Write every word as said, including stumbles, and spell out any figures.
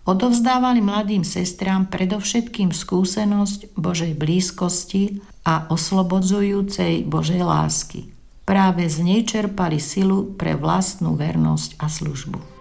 odovzdávali mladým sestrám predovšetkým skúsenosť Božej blízkosti a oslobodzujúcej Božej lásky. Práve z nej čerpali silu pre vlastnú vernosť a službu.